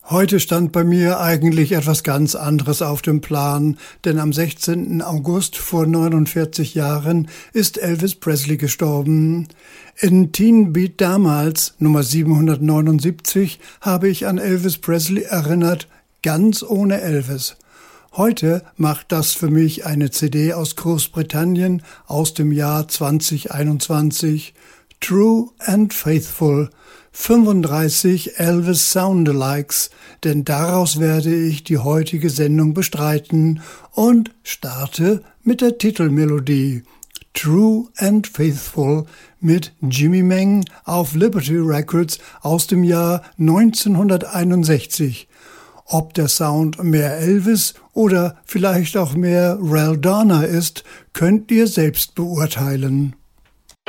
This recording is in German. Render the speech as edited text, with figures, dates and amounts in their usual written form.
Heute stand bei mir eigentlich etwas ganz anderes auf dem Plan, denn am 16. August vor 49 Jahren ist Elvis Presley gestorben. In Teen Beat damals, Nummer 779, habe ich an Elvis Presley erinnert, ganz ohne Elvis. Heute macht das für mich eine CD aus Großbritannien aus dem Jahr 2021. True and Faithful. 35 Elvis Soundalikes, denn daraus werde ich die heutige Sendung bestreiten und starte mit der Titelmelodie True and Faithful mit Jimmy Meng auf Liberty Records aus dem Jahr 1961. Ob der Sound mehr Elvis oder vielleicht auch mehr Raldana ist, könnt ihr selbst beurteilen.